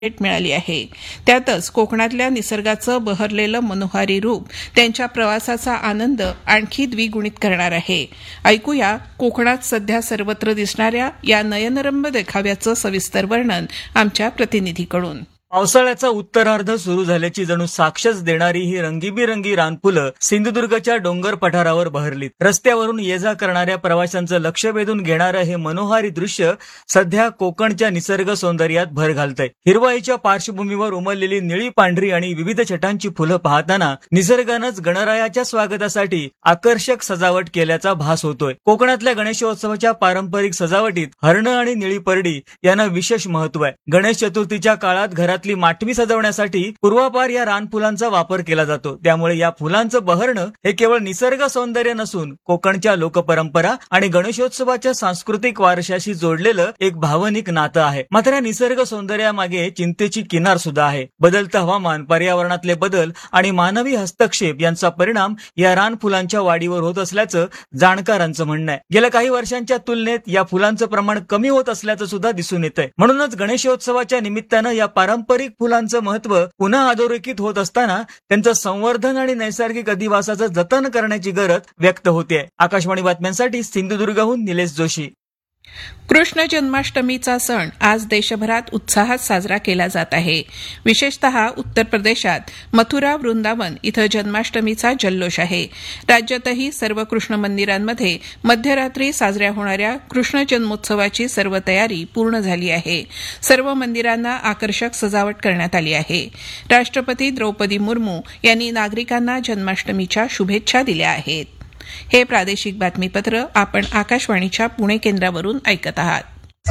भेट मिळाली आहे. त्यातच कोकणातल्या निसर्गाचं बहरलेलं मनोहारी रूप त्यांच्या प्रवासाचा आनंद आणखी द्विगुणित करणार आहे. ऐकूया कोकणात सध्या सर्वत्र दिसणाऱ्या या नयनरम्य देखाव्याचं सविस्तर वर्णन आमच्या प्रतिनिधीकडून. पावसाळ्याचा उत्तरार्ध सुरू झाल्याची जणू साक्षच देणारी ही रंगीबिरंगी रानफुलं सिंधुदुर्गच्या डोंगर पठारावर बहरलीत. रस्त्यावरून ये जा करणाऱ्या प्रवाशांचं लक्ष वेधून घेणारं हे मनोहारी दृश्य सध्या कोकणच्या निसर्ग सौंदर्यात भर घालतंय. हिरवाईच्या पार्श्वभूमीवर उमललेली निळी, पांढरी आणि विविध छटांची फुलं पाहताना निसर्गानंच गणरायाच्या स्वागतासाठी आकर्षक सजावट केल्याचा भास होतोय. कोकणातल्या गणेशोत्सवाच्या पारंपरिक सजावटीत हरणं आणि निळी परडी यांना विशेष महत्व आहे. गणेश चतुर्थीच्या काळात घरात माटवी सजवण्यासाठी पूर्वापार या रानफुलांचा वापर केला जातो. त्यामुळे या फुलांचं बहरणं हे केवळ निसर्ग सौंदर्य नसून कोकणच्या लोकपरंपरा आणि गणेशोत्सवाच्या सांस्कृतिक वारशाशी जोडलेलं एक भावनिक नातं आहे. मात्र या निसर्ग सौंदर्यामागे चिंतेची किनार सुद्धा आहे. बदलतं हवामान, पर्यावरणातले बदल आणि मानवी हस्तक्षेप यांचा परिणाम या रानफुलांच्या वाढीवर होत असल्याचं जाणकारांचं म्हणणं आहे. गेल्या काही वर्षांच्या तुलनेत या फुलांचं प्रमाण कमी होत असल्याचं सुद्धा दिसून येतंय. म्हणूनच गणेशोत्सवाच्या निमित्तानं या पारंपरिक फुलांचं महत्व पुन्हा अधोरेखित होत असताना त्यांचं संवर्धन आणि नैसर्गिक अधिवासाचं जतन करण्याची गरज व्यक्त होते. आकाशवाणी बातम्यांसाठी सिंधुदुर्गहून निलेश जोशी. कृष्ण जन्माष्टमीचा सण आज देशभरात उत्साहात साजरा केला जात आहे. विशेषतः उत्तर प्रदेशात मथुरा, वृंदावन इथं जन्माष्टमीचा जल्लोष आहे. राज्यातही सर्व कृष्ण मंदिरांमध्ये मध्यरात्री साजऱ्या होणाऱ्या कृष्ण जन्मोत्सवाची सर्व तयारी पूर्ण झाली आहे. सर्व मंदिरांना आकर्षक सजावट करण्यात आली आहे. राष्ट्रपती द्रौपदी मुर्मू यांनी नागरिकांना जन्माष्टमीच्या शुभेच्छा दिल्या आहेत. हे प्रादेशिक बातमीपत्र आपण आकाशवाणीच्या पुणे केंद्रावरून ऐकत आहात.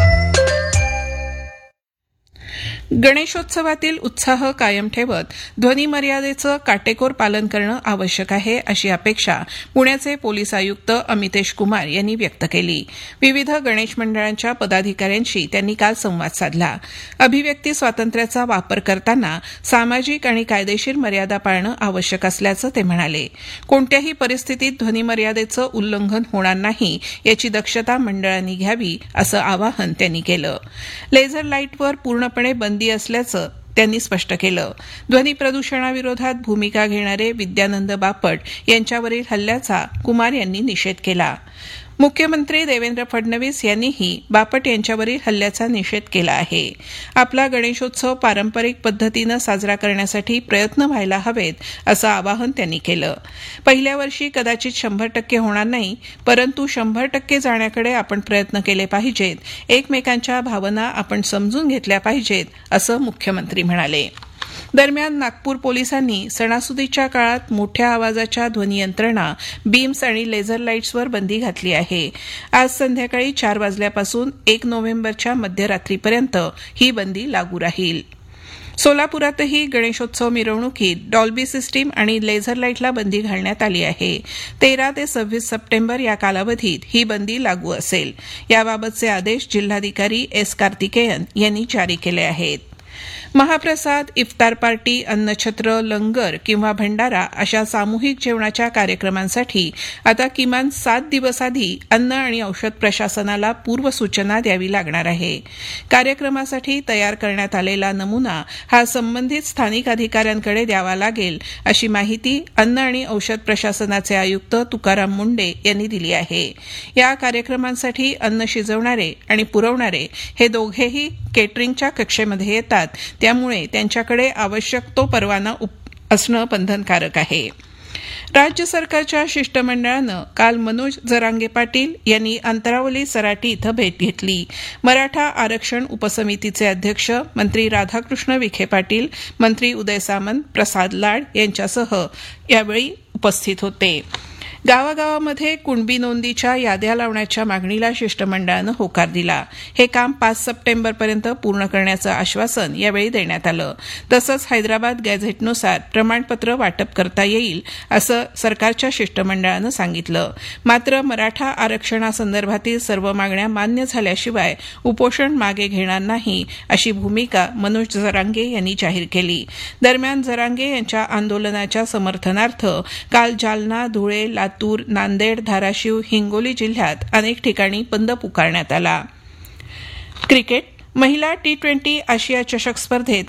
गणेशोत्सवातील उत्साह कायम ठेवत ध्वनी मर्यादेचं काटेकोर पालन करणं आवश्यक आहे, अशी अपेक्षा पुण्याचे पोलीस आयुक्त अमितेश कुमार यांनी व्यक्त केली. विविध गणेश मंडळांच्या पदाधिकाऱ्यांशी त्यांनी काल संवाद साधला. अभिव्यक्ती स्वातंत्र्याचा वापर करताना सामाजिक आणि कायदेशीर मर्यादा पाळणं आवश्यक असल्याचं ते म्हणाले. कोणत्याही परिस्थितीत ध्वनी मर्यादेचं उल्लंघन होणार नाही याची दक्षता मंडळांनी घ्यावी, असं आवाहन त्यांनी केलं. लेझर लाईटवर पूर्णपणे बंदी असल्याचं त्यांनी स्पष्ट केलं. ध्वनी प्रदूषणाविरोधात भूमिका घेणारे विद्यानंद बापट यांच्यावरील हल्ल्याचा कुमार यांनी निषेध केला. मुख्यमंत्री देवेंद्र फडणवीस यांनीही बापट यांच्यावरील हल्ल्याचा निषेध केला आहे. आपला गणेशोत्सव पारंपरिक पद्धतीनं साजरा करण्यासाठी प्रयत्न व्हायला हवेत, असं आवाहन त्यांनी केलं. पहिल्या वर्षी कदाचित 100% होणार नाही, परंतु 100% जाण्याकडे आपण प्रयत्न केले पाहिजेत. एकमेकांच्या भावना आपण समजून घेतल्या पाहिजेत, असं मुख्यमंत्री म्हणाले. दरम्यान नागपूर पोलिसांनी सणासुदीच्या काळात मोठ्या आवाजाच्या ध्वनियंत्रणा, बीम्स आणि लेझर लाईट्सवर बंदी घातली आहे. आज संध्याकाळी 4 वाजल्यापासून 1 नोव्हेंबरच्या मध्यरात्रीपर्यंत ही बंदी लागू राहील. सोलापुरातही गणेशोत्सव मिरवणुकीत डॉल्बी सिस्टीम आणि लेझर लाईटला बंदी घालण्यात आली आहे. 13 ते 26 सप्टेंबर या कालावधीत ही बंदी लागू असेल. याबाबतचे आदेश जिल्हाधिकारी एस कार्तिकेयन यांनी जारी केले आहेत. महाप्रसाद, इफ्तार पार्टी, अन्नछत्र, लंगर किंवा भंडारा अशा सामूहिक जेवणाच्या कार्यक्रमांसाठी आता किमान 7 दिवस आधी अन्न आणि औषध प्रशासनाला पूर्वसूचना द्यावी लागणार आहे. कार्यक्रमासाठी तयार करण्यात आलेला नमुना हा संबंधित स्थानिक अधिकाऱ्यांकडे द्यावा लागेल, अशी माहिती अन्न आणि औषध प्रशासनाचे आयुक्त तुकाराम मुंडे यांनी दिली आहे. या कार्यक्रमांसाठी अन्न शिजवणारे आणि पुरवणारे हे दोघेही केटरिंगच्या कक्षेमध्ये येतात. त्यामुळे त्यांच्याकडे आवश्यक तो परवाना असणं बंधनकारक आहे. राज्य सरकारच्या शिष्टमंडळानं काल मनोज जरांगे पाटील यांनी अंतरावली सराटी इथं भेट घेतली. मराठा आरक्षण उपसमितीचे अध्यक्ष मंत्री राधाकृष्ण विखे पाटील, मंत्री उदय सामंत, प्रसाद लाड यांच्यासह यावेळी उपस्थित होते. गावागावामध्ये कुणबी नोंदीच्या याद्या लावण्याच्या मागणीला शिष्टमंडळानं होकार दिला. हे काम 5 सप्टेंबरपर्यंत पूर्ण करण्याचं आश्वासन यावेळी देण्यात आलं. तसंच हैदराबाद गॅझेटनुसार प्रमाणपत्र वाटप करता येईल, असं सरकारच्या शिष्टमंडळानं सांगितलं. मात्र मराठा आरक्षणासंदर्भातील सर्व मागण्या मान्य झाल्याशिवाय उपोषण मागे घेणार नाही, अशी भूमिका मनोज जरांगे यांनी जाहीर केली. दरम्यान जरांगे यांच्या आंदोलनाच्या समर्थनार्थ काल जालना, धुळे, लातूर, नांदेड, धाराशिव, हिंगोली जिल्ह्यात अनेक ठिकाणी बंद पुकारण्यात आला. क्रिकेट महिला T20 आशिया चषक स्पर्धेत